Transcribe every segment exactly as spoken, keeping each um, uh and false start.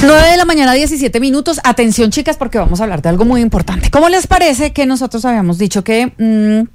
nueve de la mañana, diecisiete minutos. Atención, chicas, porque vamos a hablar de algo muy importante. ¿Cómo les parece que nosotros habíamos dicho que mmm,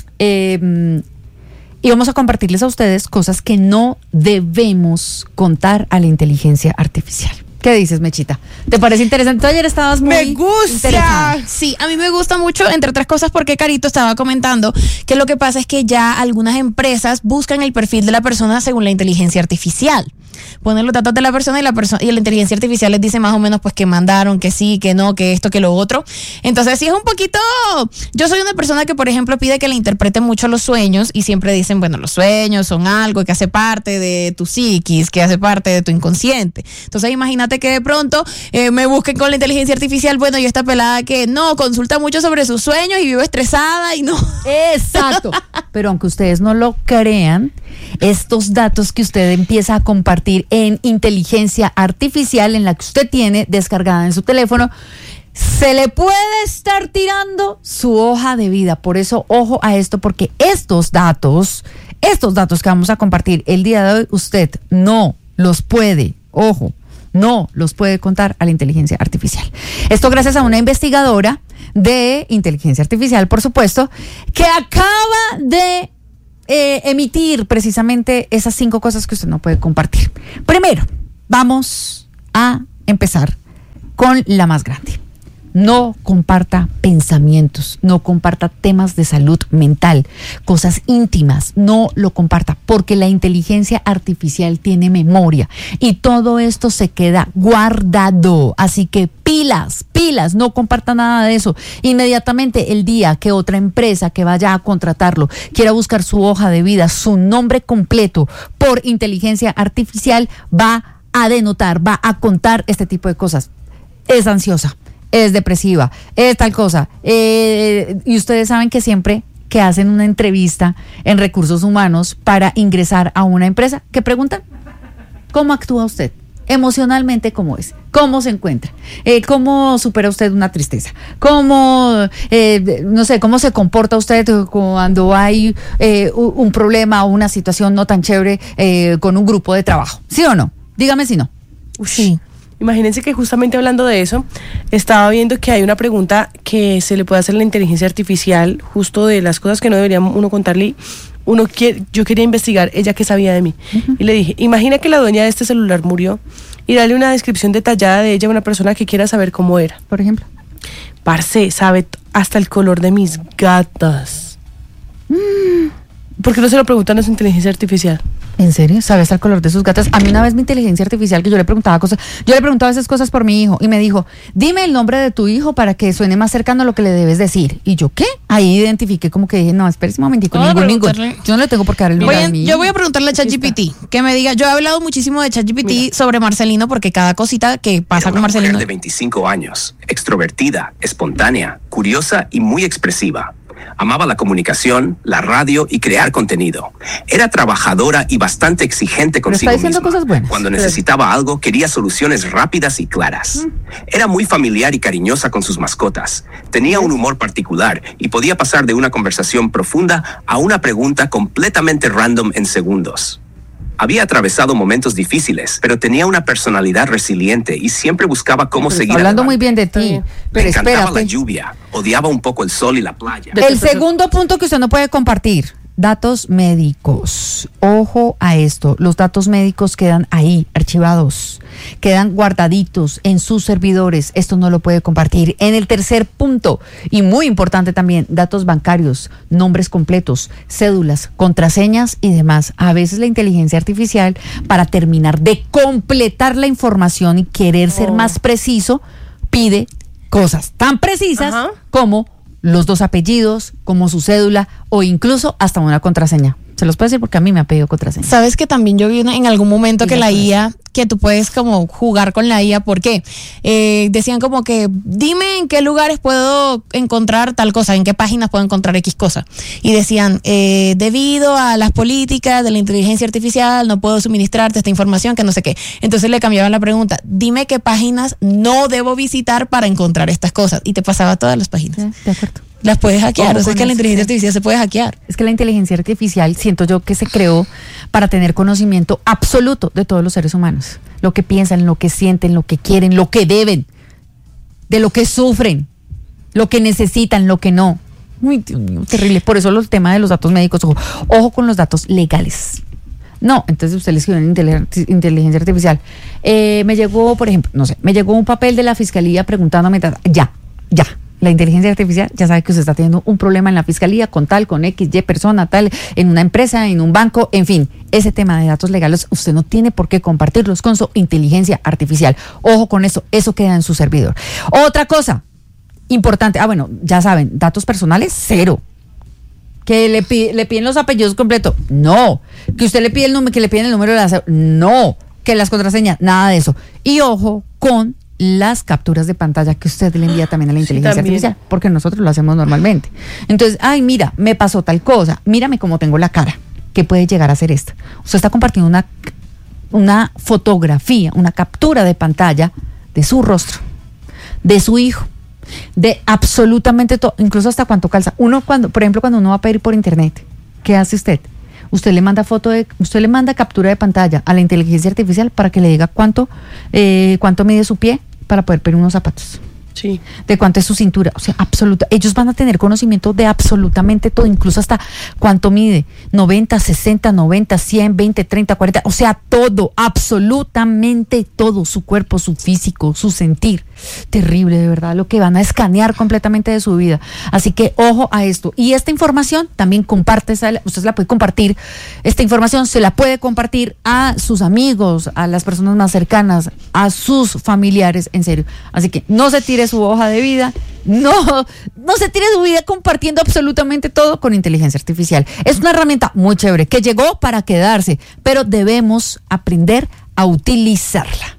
eh, íbamos a compartirles a ustedes cosas que no debemos contar a la inteligencia artificial? ¿Qué dices, Mechita? ¿Te parece interesante? Tú ayer estabas muy Me gusta. interesada. Sí, a mí me gusta mucho, entre otras cosas, porque Carito estaba comentando que lo que pasa es que ya algunas empresas buscan el perfil de la persona según la inteligencia artificial. Ponen los datos de la persona y la persona y la inteligencia artificial les dice más o menos pues que mandaron, que sí, que no, que esto, que lo otro. Entonces sí es un poquito, yo soy una persona que por ejemplo pide que le interpreten mucho los sueños y siempre dicen, bueno, los sueños son algo que hace parte de tu psiquis, que hace parte de tu inconsciente. Entonces imagínate que de pronto eh, me busquen con la inteligencia artificial, bueno, yo esta pelada que no, consulta mucho sobre sus sueños y vivo estresada y no. Exacto. Pero aunque ustedes no lo crean, estos datos que usted empieza a compartir en inteligencia artificial, en la que usted tiene descargada en su teléfono, se le puede estar tirando su hoja de vida. Por eso, ojo a esto, porque estos datos, estos datos que vamos a compartir el día de hoy, usted no los puede, ojo, no los puede contar a la inteligencia artificial. Esto gracias a una investigadora de inteligencia artificial, por supuesto, que acaba de eh, emitir precisamente esas cinco cosas que usted no puede compartir. Primero, vamos a empezar con la más grande. No comparta pensamientos, no comparta temas de salud mental, cosas íntimas, no lo comparta, porque la inteligencia artificial tiene memoria y todo esto se queda guardado. Así que pilas, pilas, no comparta nada de eso. Inmediatamente el día que otra empresa que vaya a contratarlo quiera buscar su hoja de vida, su nombre completo por inteligencia artificial, va a denotar, va a contar este tipo de cosas. Es ansiosa, es depresiva, es tal cosa. Eh, y ustedes saben que siempre que hacen una entrevista en recursos humanos para ingresar a una empresa, ¿qué preguntan? ¿Cómo actúa usted? Emocionalmente, ¿cómo es? ¿Cómo se encuentra? Eh, ¿Cómo supera usted una tristeza? ¿Cómo, eh, no sé, cómo se comporta usted cuando hay eh, un problema o una situación no tan chévere eh, con un grupo de trabajo? ¿Sí o no? Dígame si no. Sí. Imagínense que justamente hablando de eso, estaba viendo que hay una pregunta que se le puede hacer a la inteligencia artificial, justo de las cosas que no debería uno contarle. Uno quiere, yo quería investigar ella qué sabía de mí. Uh-huh. Y le dije, imagina que la dueña de este celular murió y dale una descripción detallada de ella a una persona que quiera saber cómo era. Por ejemplo. Parce, sabe hasta el color de mis gatas. Mm. ¿Por qué no se lo preguntan a su inteligencia artificial? ¿En serio? ¿Sabes el color de sus gatas? A mí una vez mi inteligencia artificial, que yo le preguntaba cosas, yo le preguntaba esas cosas por mi hijo y me dijo, dime el nombre de tu hijo para que suene más cercano a lo que le debes decir. ¿Y yo qué? Ahí identifiqué como que dije, no, espérese un momentico, ningún, ningún. Yo no le tengo por qué dar el nombre voy a, a mi hijo. Yo voy a preguntarle a ChatGPT, que me diga, yo he hablado muchísimo de ChatGPT Mira. sobre Marcelino, porque cada cosita que pasa con Marcelino. Mujer de veinticinco años, extrovertida, espontánea, curiosa y muy expresiva. Amaba la comunicación, la radio y crear contenido. Era trabajadora y bastante exigente consigo está diciendo misma. Cosas buenas. Cuando necesitaba algo, quería soluciones rápidas y claras. Mm. Era muy familiar y cariñosa con sus mascotas. Tenía un humor particular y podía pasar de una conversación profunda a una pregunta completamente random en segundos. Había atravesado momentos difíciles, pero tenía una personalidad resiliente y siempre buscaba cómo pero seguir hablando adelante. muy bien de ti, pero Le encantaba espérate. la lluvia, odiaba un poco el sol y la playa. El segundo punto que usted no puede compartir, datos médicos. Ojo a esto, los datos médicos quedan ahí, archivados, quedan guardaditos en sus servidores. Esto no lo puede compartir. En el tercer punto, y muy importante también, datos bancarios, nombres completos, cédulas, contraseñas y demás. A veces la inteligencia artificial, para terminar de completar la información y querer ser oh. más preciso, pide cosas tan precisas Ajá. como los dos apellidos, como su cédula o incluso hasta una contraseña. Se los puedo decir porque a mí me ha pedido contraseña. Sabes que también yo vi una, en algún momento que la I A, que tú puedes como jugar con la I A, ¿por qué? Eh, decían como que, dime en qué lugares puedo encontrar tal cosa, en qué páginas puedo encontrar X cosa. Y decían, eh, debido a las políticas de la inteligencia artificial, no puedo suministrarte esta información, que no sé qué. Entonces le cambiaban la pregunta, dime qué páginas no debo visitar para encontrar estas cosas. Y te pasaba todas las páginas. Sí, de acuerdo. Las puedes hackear, Ojo o sea, es con que la eso, inteligencia sí. artificial se puede hackear. Es que la inteligencia artificial, siento yo que se creó para tener conocimiento absoluto de todos los seres humanos. Lo que piensan, lo que sienten, lo que quieren, lo que deben, de lo que sufren, lo que necesitan, lo que no. Uy, Dios mío, terrible. Por eso el tema de los datos médicos, ojo, ojo con los datos legales. No, entonces usted le escribió en inteligencia, inteligencia artificial. Eh, me llegó, por ejemplo, no sé, me llegó un papel de la fiscalía preguntándome, ya, ya. La inteligencia artificial ya sabe que usted está teniendo un problema en la fiscalía con tal, con X, Y persona, tal, en una empresa, en un banco, en fin. Ese tema de datos legales usted no tiene por qué compartirlos con su inteligencia artificial. Ojo con eso, eso queda en su servidor. Otra cosa importante, ah bueno, ya saben, datos personales, cero. Que le, pide, le piden los apellidos completos, no. Que usted le pide el número, que le piden el número de la, no. Que las contraseñas, nada de eso. Y ojo con las capturas de pantalla que usted le envía también a la inteligencia sí, artificial, porque nosotros lo hacemos normalmente. Entonces, ay, mira, me pasó tal cosa, mírame cómo tengo la cara, ¿qué puede llegar a ser esto? Usted está compartiendo una, una fotografía, una captura de pantalla de su rostro, de su hijo, de absolutamente todo, incluso hasta cuánto calza. Uno cuando, por ejemplo, cuando uno va a pedir por internet, ¿qué hace usted? Usted le manda foto de, usted le manda captura de pantalla a la inteligencia artificial para que le diga cuánto, eh, cuánto mide su pie para poder pedir unos zapatos. Sí. De cuánto es su cintura, o sea, absoluta. Ellos van a tener conocimiento de absolutamente todo, incluso hasta cuánto mide, noventa, sesenta, noventa, cien, veinte, treinta, cuarenta, o sea, todo, absolutamente todo, su cuerpo, su físico, su sentir. Terrible, de verdad, lo que van a escanear completamente de su vida. Así que ojo a esto. Y esta información también comparte, usted se la puede compartir, esta información se la puede compartir a sus amigos, a las personas más cercanas, a sus familiares, en serio. Así que no se tire su hoja de vida, no, no se tire su vida compartiendo absolutamente todo con inteligencia artificial. Es una herramienta muy chévere que llegó para quedarse, pero debemos aprender a utilizarla.